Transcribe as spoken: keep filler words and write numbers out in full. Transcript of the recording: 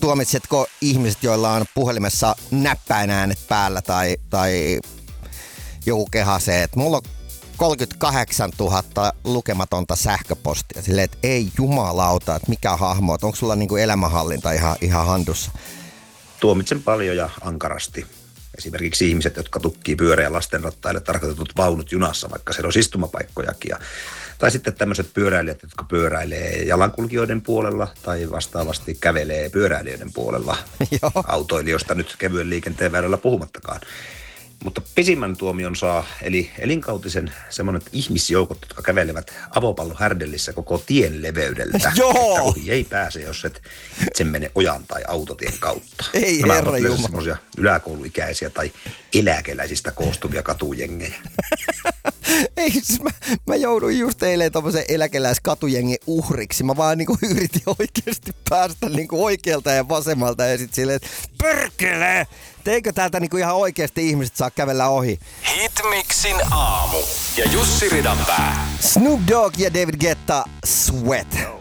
tuomitsetko ihmiset, joilla on puhelimessa näppäinäänet päällä tai, tai joku kehasee, että mulla on kolmekymmentäkahdeksantuhatta lukematonta sähköpostia. Silleen, että ei jumalauta, että mikä hahmo, että onko sulla niinku elämänhallinta ihan, ihan handussa? Tuomitsen paljon ja ankarasti. Esimerkiksi ihmiset, jotka tukkii pyöreä lastenrattaille tarkoitetut vaunut junassa, vaikka siellä on istumapaikkojakin. Ja, tai sitten tämmöiset pyöräilijät, jotka pyöräilee jalankulkijoiden puolella tai vastaavasti kävelee pyöräilijöiden puolella. Autoilijoista nyt kevyen liikenteen väylällä puhumattakaan. Mutta pisimmän tuomion saa, eli elinkautisen semmoinen ihmisjoukot, jotka kävelevät avopallohärdellissä koko tien leveydeltä. Joo! Että ohi ei pääse, jos et itse mene ojan tai autotien kautta. Ei Nämä herra ovat jumala. semmoisia yläkouluikäisiä tai eläkeläisistä koostuvia katujengejä. Ei, siis mä, mä jouduin just eilen tommosen eläkeläiskatujengin uhriksi. Mä vaan niinku yritin oikeasti päästä niinku oikealta ja vasemmalta ja sit silleen, että pörkele! Teikö täältä niinku ihan oikeasti ihmiset saa kävellä ohi? Hitmixin aamu ja Jussi Ridanpää. Snoop Dogg ja David Guetta, Sweat.